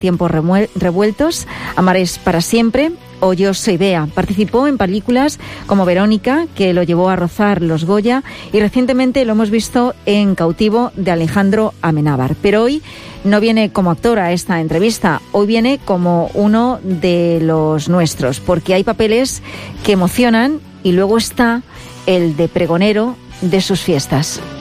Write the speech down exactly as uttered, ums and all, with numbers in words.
Tiempos revueltos, Amares para siempre o Yo soy Bea. Participó en películas como Verónica, que lo llevó a rozar los Goya, y recientemente lo hemos visto en Cautivo, de Alejandro Amenábar. Pero hoy no viene como actor a esta entrevista, hoy viene como uno de los nuestros, porque hay papeles que emocionan y luego está el de pregonero de sus fiestas.